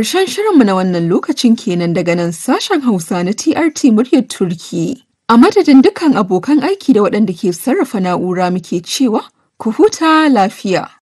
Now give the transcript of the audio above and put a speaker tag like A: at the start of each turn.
A: Ƙarshen shirinmu na wannan lokacin kenan daga nan sashen Hausa na TRT muryar Turki. A madadin dukkan abokan aiki da waɗanda ke sarrafa na'ura muke cewa ku huta lafiya.